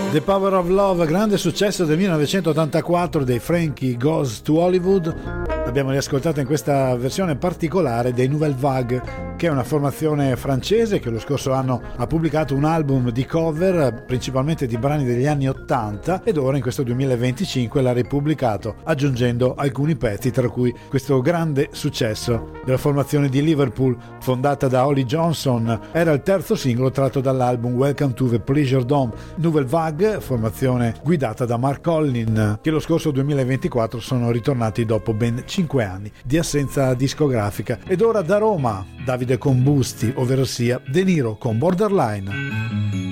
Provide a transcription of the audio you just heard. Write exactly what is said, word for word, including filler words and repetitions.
The Power of Love, grande successo del millenovecentottantaquattro dei Frankie Goes to Hollywood. L'abbiamo riascoltata in questa versione particolare dei Nouvelle Vague, che è una formazione francese che lo scorso anno ha pubblicato un album di cover principalmente di brani degli anni ottanta ed ora in questo duemilaventicinque l'ha ripubblicato aggiungendo alcuni pezzi, tra cui questo grande successo della formazione di Liverpool fondata da Holly Johnson. Era il terzo singolo tratto dall'album Welcome to the Pleasure Dome. Nouvelle Vague, formazione guidata da Mark Collin, che lo scorso duemilaventiquattro sono ritornati dopo ben cinque anni di assenza discografica. Ed ora da Roma Davide Combusti, ovvero sia De Niro con Borderline.